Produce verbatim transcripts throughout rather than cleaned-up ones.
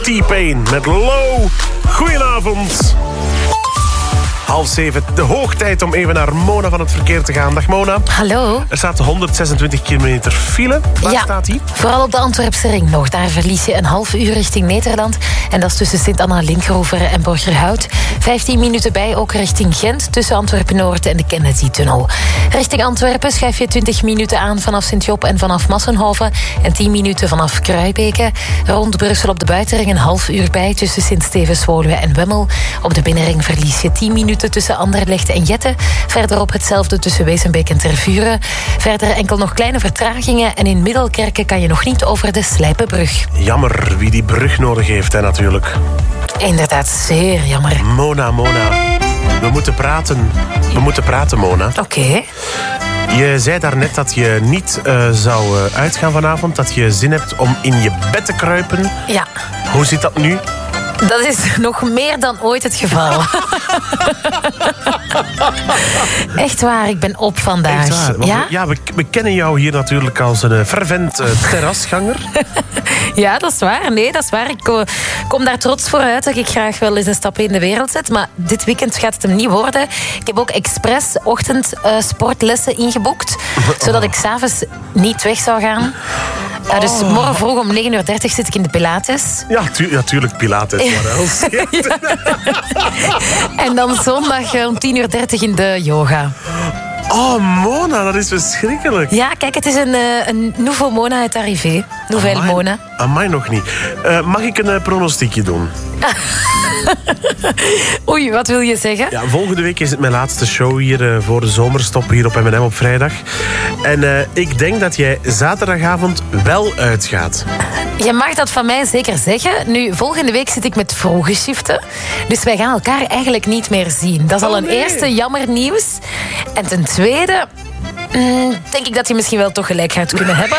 T-Pain met Low. Goedenavond. Half zeven, de hoogtijd om even naar Mona van het verkeer te gaan. Dag Mona. Hallo. Er staat honderdzesentwintig kilometer file. Waar ja, staat die? Vooral op de Antwerpse ring nog. Daar verlies je een half uur richting Nederland. En dat is tussen Sint-Anna-Linkhoven en Borgerhout. vijftien minuten bij, ook richting Gent, tussen Antwerpen-Noord en de Kennedy-tunnel. Richting Antwerpen schuif je twintig minuten aan vanaf Sint-Job en vanaf Massenhoven. En tien minuten vanaf Kruibeke. Rond Brussel op de buitenring een half uur bij, tussen Sint-Stevens-Woluwe en Wemmel. Op de binnenring verlies je tien minuten tussen Anderlecht en Jette. Verderop hetzelfde tussen Wezenbeek en Tervuren. Verder enkel nog kleine vertragingen. En in Middelkerken kan je nog niet over de Slijpenbrug. Jammer wie die brug nodig heeft, hè, natuurlijk. Inderdaad, zeer jammer. Mona, Mona. We moeten praten. We moeten praten, Mona. Oké. Okay. Je zei daarnet dat je niet uh, zou uh, uitgaan vanavond. Dat je zin hebt om in je bed te kruipen. Ja. Hoe zit dat nu? Dat is nog meer dan ooit het geval. Echt waar, ik ben op vandaag. Echt waar. Ja, we, ja we, we kennen jou hier natuurlijk als een uh, fervent uh, terrasganger. Ja, dat is waar. Nee, dat is waar. Ik uh, kom daar trots voor uit dat ik graag wel eens een stap in de wereld zet. Maar dit weekend gaat het hem niet worden. Ik heb ook expres ochtend uh, sportlessen ingeboekt. Oh. Zodat ik 's avonds niet weg zou gaan. Uh, dus oh. morgen vroeg om negen uur dertig zit ik in de Pilates. Ja, tu- ja tuurlijk Pilates. Ja. En dan zondag om tien uur dertig in de yoga. Oh, Mona, dat is verschrikkelijk. Ja, kijk, het is een, uh, een nouveau Mona uit Arrivé. Nouvelle Amai, Mona. Amai nog niet. Uh, mag ik een uh, pronostiekje doen? Oei, wat wil je zeggen? Ja, volgende week is het mijn laatste show hier uh, voor de zomerstop hier op M en M op vrijdag. En uh, ik denk dat jij zaterdagavond wel uitgaat. Je mag dat van mij zeker zeggen. Nu, volgende week zit ik met vroege shiften. Dus wij gaan elkaar eigenlijk niet meer zien. Dat is al oh, een nee. eerste jammer nieuws. En ten tweede... Mm, denk ik dat je misschien wel toch gelijk gaat kunnen hebben.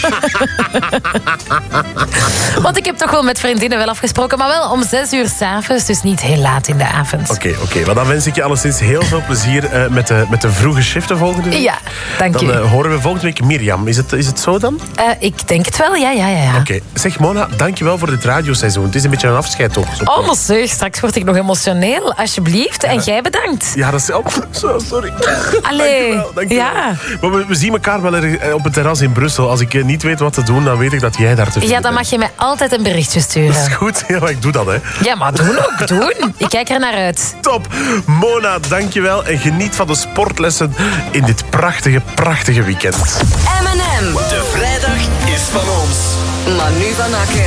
Want ik heb toch wel met vriendinnen wel afgesproken. Maar wel om zes uur 's avonds, dus niet heel laat in de avond. Oké, okay, oké. Okay. Maar dan wens ik je alleszins heel veel plezier uh, met, de, met de vroege shiften volgende week. Ja, dank dan, je. Dan uh, horen we volgende week Mirjam. Is het, is het zo dan? Uh, ik denk het wel, ja, ja, ja. ja. Oké. Okay. Zeg Mona, dankjewel voor dit radioseizoen. Het is een beetje een afscheid toch? Oh, maar zeg, straks word ik nog emotioneel. Alsjeblieft. En uh, jij bedankt. Ja, dat is... Oh, sorry. Allee. Dankjewel, dankjewel. Ja. Maar we, we zien elkaar wel er, op het terras in Brussel. Als ik niet weet wat te doen, dan weet ik dat jij daar te vinden Ja, dan mag je mij altijd een berichtje sturen. Dat is goed. Ja, ik doe dat, hè. Ja, maar doen ook, doen. Ik kijk er naar uit. Top. Mona, dankjewel. En geniet van de sportlessen in dit prachtige, prachtige weekend. M en M. De vrijdag is van ons. Manu van Akker.